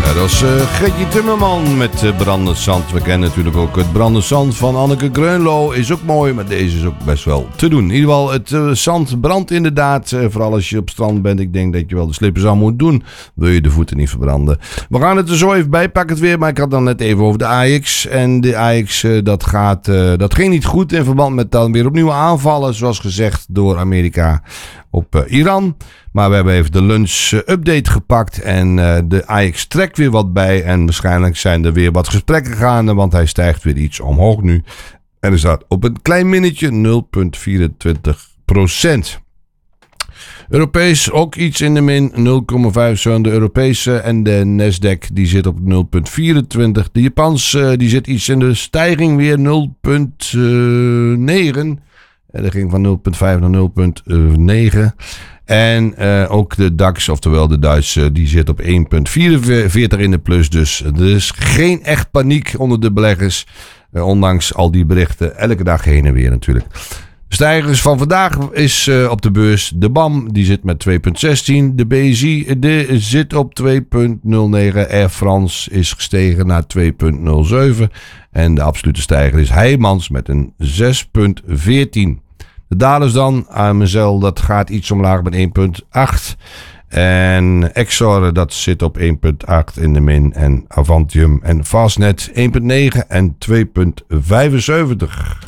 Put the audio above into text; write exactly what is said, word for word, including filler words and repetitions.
Dat was uh, Gertje Timmerman met uh, Brandend Zand. We kennen natuurlijk ook het Brandend Zand van Anneke Greunlo. Is ook mooi, maar deze is ook best wel te doen. In ieder geval, het uh, zand brandt inderdaad. Uh, vooral als je op strand bent. Ik denk dat je wel de slippers aan moet doen. Wil je de voeten niet verbranden. We gaan het er zo even bij. Pak het weer. Maar ik had dan net even over de Ajax. En de Ajax, uh, dat, gaat, uh, dat ging niet goed in verband met dan weer opnieuw aanvallen. Zoals gezegd door Amerika op uh, Iran. Maar we hebben even de lunch-update gepakt en uh, de Ajax trekt weer wat bij. En waarschijnlijk zijn er weer wat gesprekken gaande, want hij stijgt weer iets omhoog nu. En er staat op een klein minnetje nul komma vierentwintig procent. Europees ook iets in de min, nul komma vijfenzeventig. De Europese en de Nasdaq die zit op nul komma vierentwintig. De Japanse die zit iets in de stijging weer, nul komma negen. En dat ging van nul komma vijf naar nul komma negen. En uh, ook de DAX, oftewel de Duitse, die zit op één komma vierenveertig in de plus. Dus er is geen echt paniek onder de beleggers. Uh, ondanks al die berichten. Elke dag heen en weer natuurlijk. De stijgers van vandaag is uh, op de beurs de B A M. Die zit met twee komma zestien. De B S I de, zit op twee komma nul negen. Air France is gestegen naar twee komma nul zeven. En de absolute stijger is Heijmans met een zes komma veertien. De dalers dan, A M S L, dat gaat iets omlaag met één komma acht. En Exor, dat zit op één komma acht in de min. En Avantium en Fastnet één komma negen en twee komma vijfenzeventig.